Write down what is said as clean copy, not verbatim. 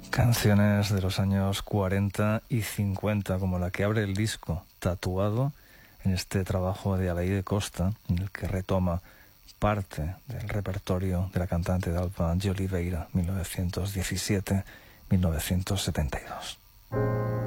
Canciones de los años 40 y 50, como la que abre el disco, Tatuado, en este trabajo de Adelaide Costa, en el que retoma parte del repertorio de la cantante de Alba de Oliveira, 1917-1972.